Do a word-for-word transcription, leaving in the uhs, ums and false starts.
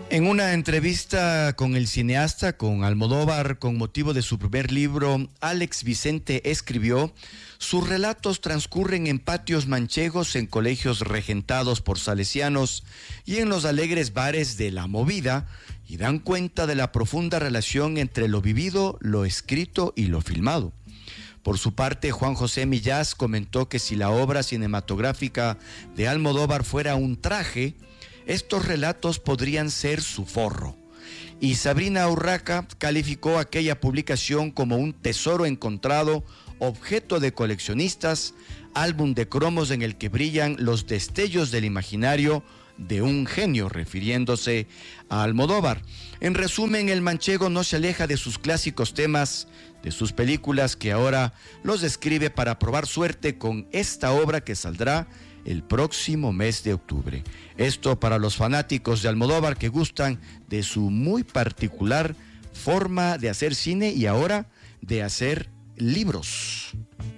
En una entrevista con el cineasta, con Almodóvar, con motivo de su primer libro, Alex Vicente escribió: sus relatos transcurren en patios manchegos, en colegios regentados por salesianos y en los alegres bares de La Movida, y dan cuenta de la profunda relación entre lo vivido, lo escrito y lo filmado. Por su parte, Juan José Millás comentó que si la obra cinematográfica de Almodóvar fuera un traje, estos relatos podrían ser su forro. Y Sabrina Urraca calificó aquella publicación como un tesoro encontrado, objeto de coleccionistas, álbum de cromos en el que brillan los destellos del imaginario de un genio, refiriéndose a Almodóvar. En resumen, el manchego no se aleja de sus clásicos temas, de sus películas, que ahora los describe para probar suerte con esta obra que saldrá el próximo mes de octubre. Esto para los fanáticos de Almodóvar que gustan de su muy particular forma de hacer cine y ahora de hacer libros.